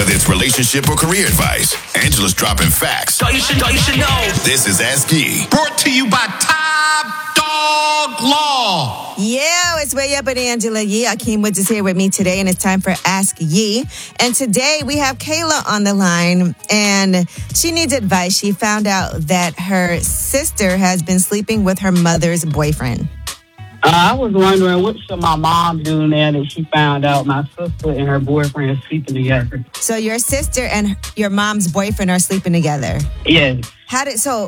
Whether it's relationship or career advice, Angela's dropping facts. Thought you should know. This is Ask Yee. Brought to you by Top Dog Law. Yeah, it's Way Up with Angela Yee. Akeem Woods is here with me today, and it's time for Ask Yee. And today we have Kayla on the line, and she needs advice. She found out that her sister has been sleeping with her mother's boyfriend. I was wondering what should my mom do now that she found out my sister and her boyfriend are sleeping together. So your sister and your mom's boyfriend are sleeping together. Yes. How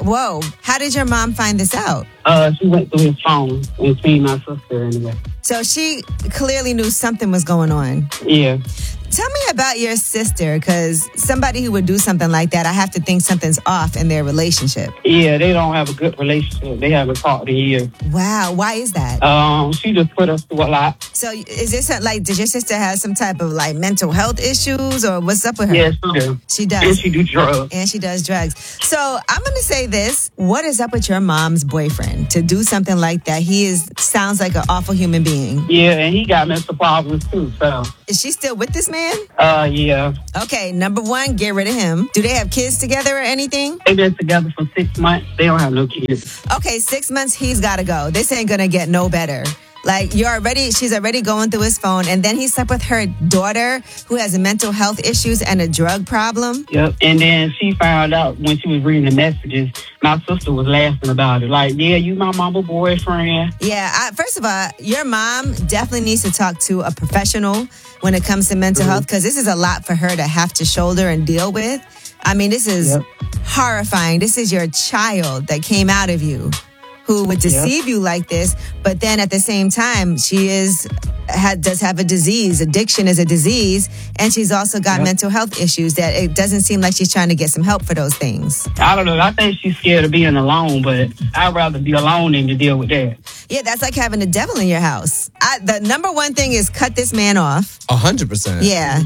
did your mom find this out? She went through his phone and seen my sister anyway. So she clearly knew something was going on. Yeah. Tell me about your sister, because somebody who would do something like that, I have to think something's off in their relationship. Yeah, they don't have a good relationship. They haven't talked in years. Wow, why is that? She just put us through a lot. So is this like, does your sister have some type of like mental health issues, or what's up with her? Yes, she does. She does. And she do drugs. And she does drugs. So I'm going to say this. What is up with your mom's boyfriend to do something like that? Sounds like an awful human being. Yeah, and he got mental problems too, so. Is she still with this man? Yeah. Okay, number one, get rid of him. Do they have kids together or anything? They've been together for 6 months. They don't have no kids. Okay, 6 months, he's got to go. This ain't going to get no better. Like, she's already going through his phone, and then he slept with her daughter who has mental health issues and a drug problem. Yep. And then she found out when she was reading the messages, my sister was laughing about it. Like, yeah, you my mama boyfriend. Yeah. First of all, your mom definitely needs to talk to a professional when it comes to mental health, because this is a lot for her to have to shoulder and deal with. I mean, this is horrifying. This is your child that came out of you, who would deceive you like this, but then at the same time, she does have a disease. Addiction is a disease, and she's also got mental health issues that it doesn't seem like she's trying to get some help for those things. I don't know. I think she's scared of being alone, but I'd rather be alone than to deal with that. Yeah, that's like having a devil in your house. The number one thing is cut this man off. 100%. Yeah.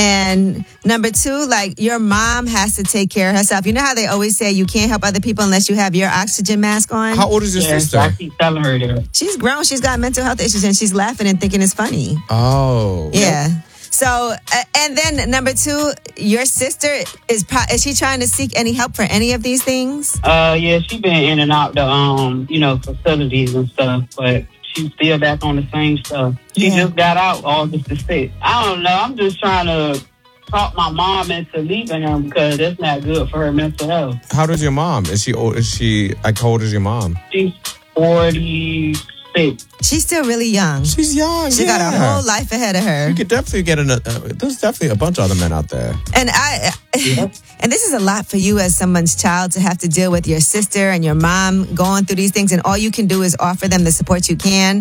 And number two, like, your mom has to take care of herself. You know how they always say you can't help other people unless you have your oxygen mask on? How old is your sister? I keep telling her that. She's grown. She's got mental health issues, and she's laughing and thinking it's funny. Oh. Yeah. So, and then number two, your sister, is she trying to seek any help for any of these things? Yeah, she been in and out the, facilities and stuff, but she's still back on the same stuff. She just got out August the 6th. I don't know. I'm just trying to talk my mom into leaving him because that's not good for her mental health. How old is your mom? Is she old? How old is your mom? She's 46. She's still really young. She's young. She got a whole life ahead of her. You could definitely get there's definitely a bunch of other men out there. And and this is a lot for you as someone's child to have to deal with your sister and your mom going through these things, and all you can do is offer them the support you can.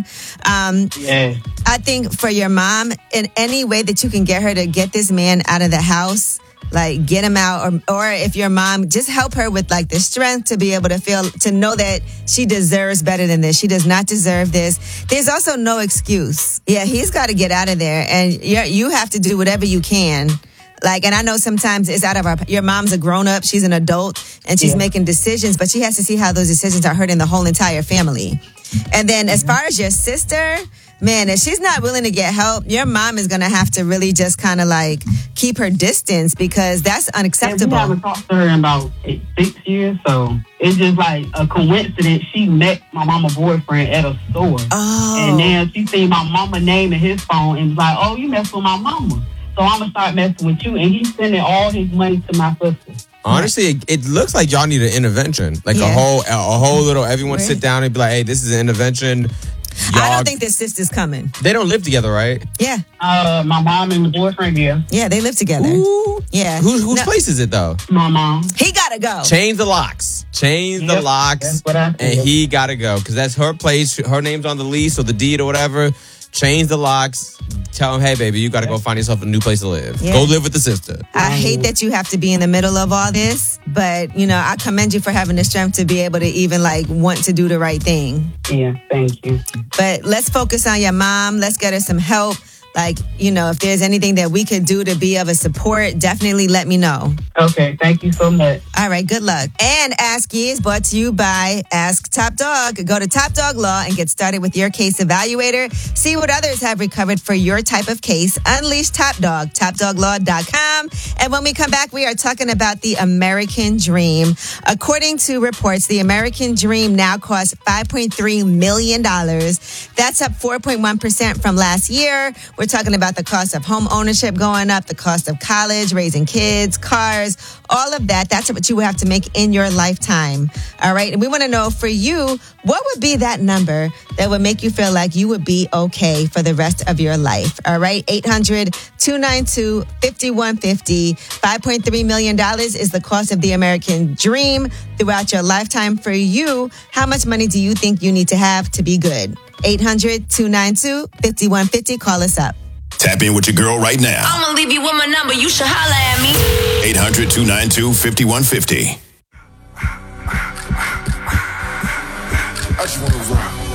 I think for your mom, in any way that you can get her to get this man out of the house, like get him out, or if your mom, just help her with like the strength to be able to know that she deserves better than this. She does not deserve this. There's also no excuse. Yeah, he's got to get out of there, and you have to do whatever you can. Like, and I know sometimes it's out of your mom's a grown up, she's an adult, and she's making decisions, but she has to see how those decisions are hurting the whole entire family. And then as far as your sister, man, if she's not willing to get help, your mom is going to have to really just kind of like keep her distance, because that's unacceptable. We haven't talked to her in about 6 years, so it's just like a coincidence. She met my mama boyfriend at a store. Oh. And then she seen my mama name in his phone and was like, oh, you messed with my mama. So I'm going to start messing with you. And he's sending all his money to my sister. Honestly, it looks like y'all need an intervention. Like a whole little, everyone sit down and be like, hey, this is an intervention. I don't think their sister's coming. They don't live together, right? Yeah. My mom and the boyfriend, yeah. Yeah, they live together. Ooh. Yeah. Whose place is it, though? My mom. He gotta go. Change the locks. The locks. That's what I and he gotta go. Because that's her place. Her name's on the lease or the deed or whatever. Change the locks. Tell him, hey, baby, you got to go find yourself a new place to live. Yeah. Go live with the sister. I hate that you have to be in the middle of all this, but, I commend you for having the strength to be able to even, want to do the right thing. Yeah, thank you. But let's focus on your mom. Let's get her some help. If there's anything that we could do to be of a support, definitely let me know. Okay, thank you so much. All right, good luck. And Ask Ye is brought to you by Ask Top Dog. Go to Top Dog Law and get started with your case evaluator. See what others have recovered for your type of case. Unleash Top Dog, topdoglaw.com. And when we come back, we are talking about the American Dream. According to reports, the American Dream now costs $5.3 million. That's up 4.1% from last year. We're talking about the cost of home ownership going up, the cost of college, raising kids, cars, all of that. That's what you would have to make in your lifetime. All right. And we want to know for you, what would be that number that would make you feel like you would be okay for the rest of your life? All right. 800-292-5150. $5.3 million is the cost of the American Dream throughout your lifetime. For you, how much money do you think you need to have to be good? 800-292-5150. Call us up. Tap in with your girl right now. I'm gonna leave you with my number. You should holler at me. 800-292-5150.